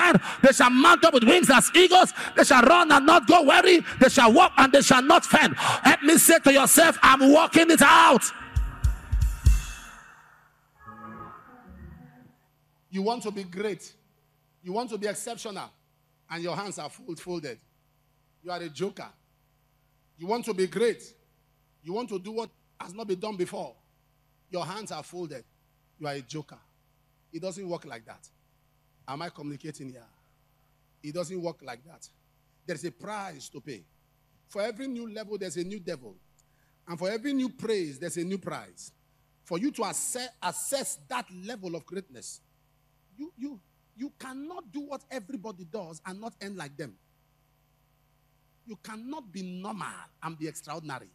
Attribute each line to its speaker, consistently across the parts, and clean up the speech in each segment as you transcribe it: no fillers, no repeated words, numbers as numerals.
Speaker 1: faint. They shall mount up with wings as eagles. They shall run and not go weary. They shall walk and they shall not faint. Help me say to yourself, I'm walking it out. You want to be great. You want to be exceptional. And your hands are folded. You are a joker. You want to be great. You want to do what has not been done before. Your hands are folded. You are a joker. It doesn't work like that. Am I communicating here? It doesn't work like that. There's a price to pay. For every new level, there's a new devil. And for every new praise, there's a new prize. For you to assess that level of greatness, you cannot do what everybody does and not end like them. You cannot be normal and be extraordinary.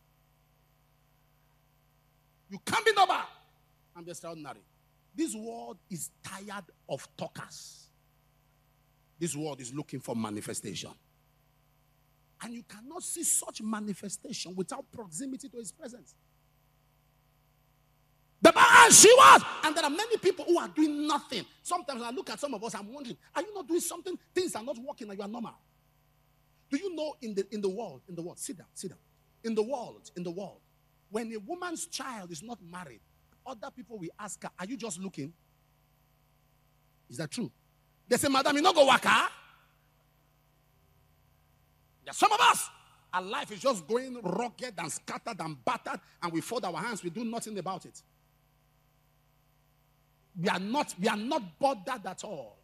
Speaker 1: You can't be normal and be extraordinary. This world is tired of talkers. This world is looking for manifestation. And you cannot see such manifestation without proximity to his presence. The man, she was. And there are many people who are doing nothing. Sometimes I look at some of us, I'm wondering, are you not doing something? Things are not working and you are normal. Do you know in the world, sit down. In the world, when a woman's child is not married, other people will ask her, are you just looking? Is that true? They say, madam, you not go work, huh? There's some of us, our life is just going rugged and scattered and battered, and we fold our hands, we do nothing about it. We are not bothered at all.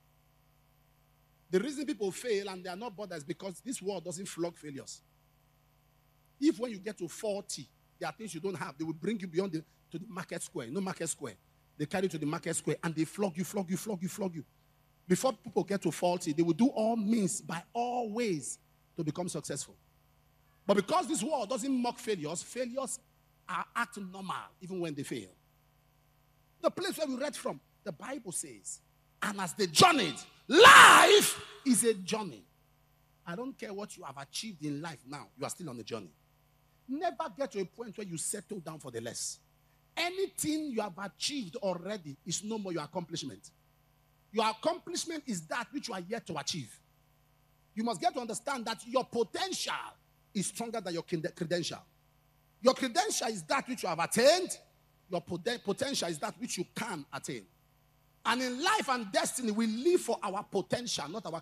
Speaker 1: The reason people fail and they are not bothered is because this world doesn't flog failures. If when you get to 40, there are things you don't have, they will bring you beyond to the market square. No market square. They carry you to the market square and they flog you. Before people get to 40, they will do all means by all ways to become successful. But because this world doesn't mock failures, failures are act normal even when they fail. The place where we read from, the Bible says, and as they journeyed, life is a journey. I don't care what you have achieved in life now, you are still on the journey. Never get to a point where you settle down for the less. Anything you have achieved already is no more your accomplishment. Your accomplishment is that which you are yet to achieve. You must get to understand that your potential is stronger than your credential. Your credential is that which you have attained. Your potential is that which you can attain. And in life and destiny, we live for our potential, not our